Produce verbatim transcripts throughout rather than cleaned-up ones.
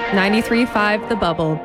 ninety-three point five The Bubble.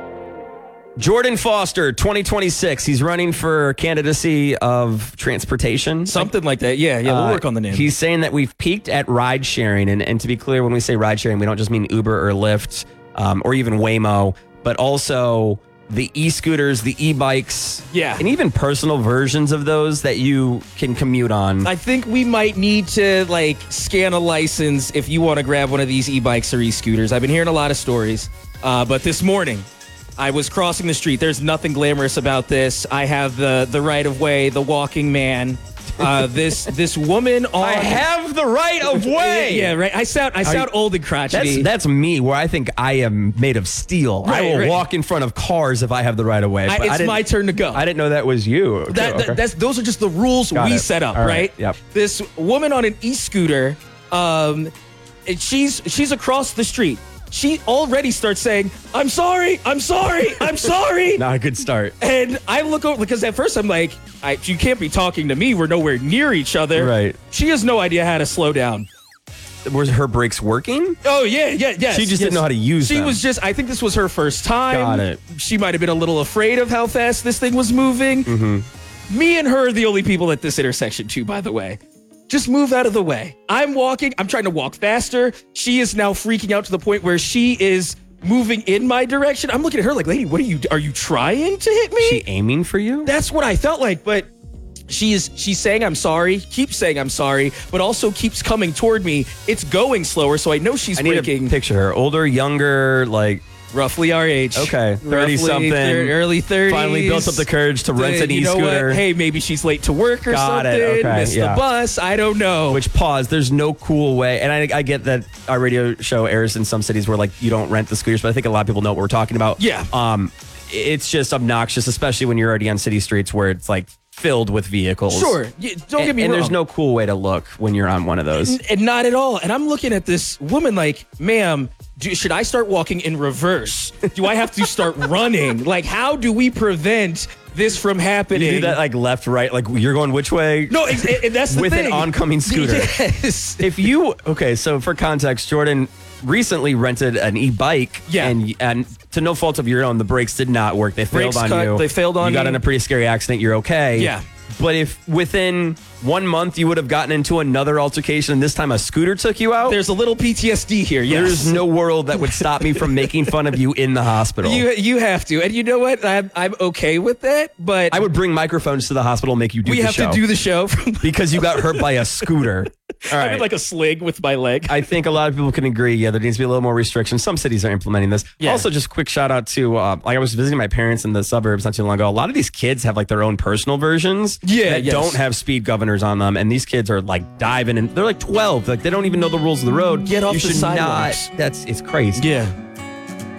Jordan Foster, twenty twenty-six. He's running for candidacy of transportation. Something like that. Yeah, yeah, we'll Uh, work on the name. He's saying that we've peaked at ride sharing. And, and to be clear, when we say ride sharing, we don't just mean Uber or Lyft um, or even Waymo, but also the e-scooters, the e-bikes, Yeah. and even personal versions of those that you can commute on. I think we might need to like scan a license if you want to grab one of these e-bikes or e-scooters. I've been hearing a lot of stories, uh, but this morning I was crossing the street. There's nothing glamorous about this. I have the the right of way, the walking man. Uh, this this woman on I have the right of way. Yeah, yeah, right. I sound I sound you- old and crotchety. That's that's me, where I think I am made of steel. I Right, will right. walk in front of cars if I have the right of way. I- but I it's didn't- my turn to go. I didn't know that was you. Okay, That, that- okay. that's those are just the rules Got we it. set up, All right? right, yep. This woman on an e-scooter, um, and she's she's across the street. She already starts saying, "I'm sorry, I'm sorry, I'm sorry." Not a good start. And I look over because at first I'm like, I, "You can't be talking to me. We're nowhere near each other." Right. She has no idea how to slow down. Was her brakes working? Oh yeah, yeah, yes. She just yes. didn't know how to use She them. was just. I think this was her first time. Got it. She might have been a little afraid of how fast this thing was moving. Mm-hmm. Me and her are the only people at this intersection too. By the way, just move out of the way. I'm walking. I'm trying to walk faster. She is now freaking out to the point where she is moving in my direction. I'm looking at her like, "Lady, what are you? Are you trying to hit me?" She aiming for you? That's what I felt like, but she is she's saying I'm sorry, keeps saying I'm sorry, but also keeps coming toward me. It's going slower, so I know she's I need braking. to picture her. Older, younger, like Roughly our age. Okay, Roughly thirty-something. thir- early thirties. Finally built up the courage to rent an you know e-scooter. what? Hey, maybe she's late to work or Got something. it, okay, Missed yeah. the bus. I don't know. Which, pause, there's no cool way. And I, I get that our radio show airs in some cities where like you don't rent the scooters, but I think a lot of people know what we're talking about. Yeah. Um, it's just obnoxious, especially when you're already on city streets where it's like filled with vehicles. Sure. Yeah, don't and, get me and wrong. there's no cool way to look when you're on one of those. N- and not at all. And I'm looking at this woman like, ma'am, do, should I start walking in reverse? Do I have to start running? Like, how do we prevent this from happening? You do that like left, right, like you're going which way? No, and, and that's the with thing. an oncoming scooter. Yes. If you okay, so for context, Jordan recently rented an e-bike, Yeah. and and to no fault of your own, the brakes did not work. They failed Brakes on cut, you. they failed on You got me. in a pretty scary accident. You're okay. Yeah. But if within one month you would have gotten into another altercation, and this time a scooter took you out, There's a little P T S D here. Yes. there's no world that would stop me from making fun of you in the hospital. You you have to, and you know what? I'm I'm okay with that. But I would bring microphones to the hospital, and make you do we the have show to do the show from because you got hurt by a scooter. All I right. did like a sling with my leg. I think a lot of people can agree. Yeah, there needs to be a little more restrictions. Some cities are implementing this. Yeah. Also, just quick shout out to uh, like I was visiting my parents in the suburbs not too long ago. A lot of these kids have like their own personal versions. Yeah, that yes. don't have speed governors on them, and these kids are like diving, and they're like twelve. Like they don't even know the rules of the road. Get off you the should sidewalks. not. That's it's crazy. Yeah.